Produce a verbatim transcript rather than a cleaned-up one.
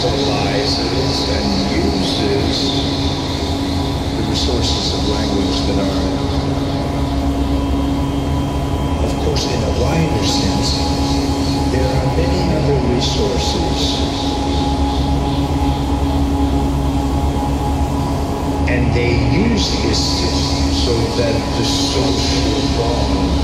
conceptualizes and uses the resources of language that are, of course, in a wider sense, there are many other resources. And they use this so that the social bond